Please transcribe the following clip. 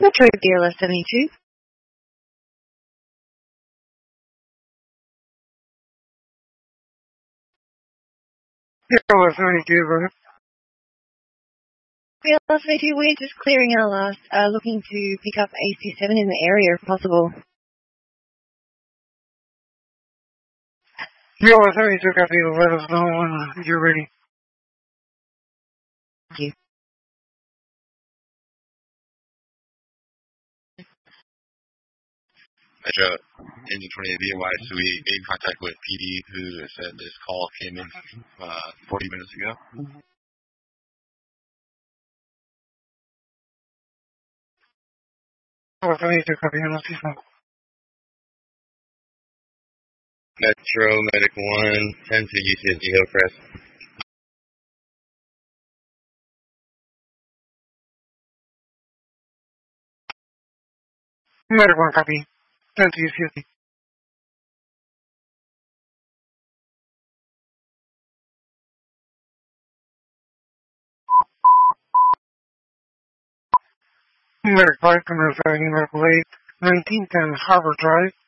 Metro DLS 72. DLS 72, brother. DLS 72, we're just clearing our last, looking to pick up AC7 in the area if possible. DLS 72, copy. Let us know when you're ready. Thank you. Metro, Engine 28 BNY, so we made contact with PD, who said this call came in 40 minutes ago. DLS 72, copy. NLC. Metro, Medic 1, 10 to UCSD Hillcrest. Medic 1, copy. 10 to UCSD. Medic 5, Commander 17, Medical 8, 1910 Harbor Drive.